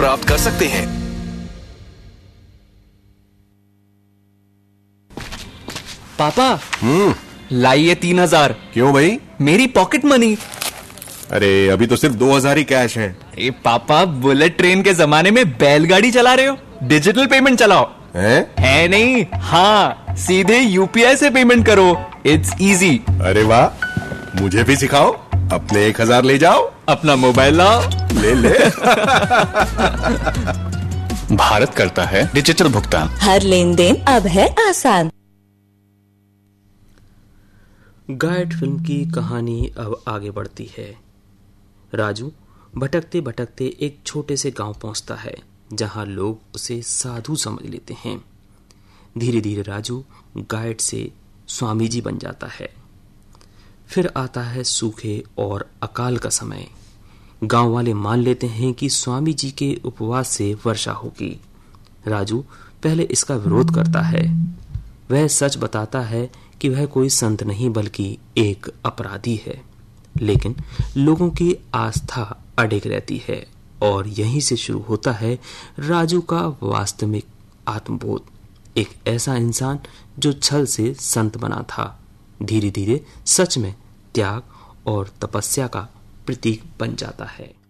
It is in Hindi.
प्राप्त कर सकते हैं। पापा लाइए 3000। क्यों भाई? मेरी पॉकेट मनी। अरे अभी तो सिर्फ 2000 ही कैश है। पापा बुलेट ट्रेन के जमाने में बैलगाड़ी चला रहे हो? डिजिटल पेमेंट चलाओ। है नहीं? हाँ, सीधे यूपीआई से पेमेंट करो। It's easy. अरे वाह, मुझे भी सिखाओ। अपने 1000 ले जाओ, अपना मोबाइल लाओ, ले। भारत करता है डिजिटल भुगतान। हर लेन देन अब है आसान। गाइड फिल्म की कहानी अब आगे बढ़ती है। राजू भटकते भटकते एक छोटे से गांव पहुंचता है जहां लोग उसे साधु समझ लेते हैं। धीरे धीरे राजू गाइड से स्वामी जी बन जाता है। फिर आता है सूखे और अकाल का समय। गांव वाले मान लेते हैं कि स्वामी जी के उपवास से वर्षा होगी। राजू पहले इसका विरोध करता है। वह सच बताता है कि वह कोई संत नहीं बल्कि एक अपराधी है, लेकिन लोगों की आस्था अडिग रहती है और यहीं से शुरू होता है राजू का वास्तविक आत्मबोध। एक ऐसा इंसान जो छल से संत बना था, धीरे धीरे सच में त्याग और तपस्या का प्रतीक बन जाता है।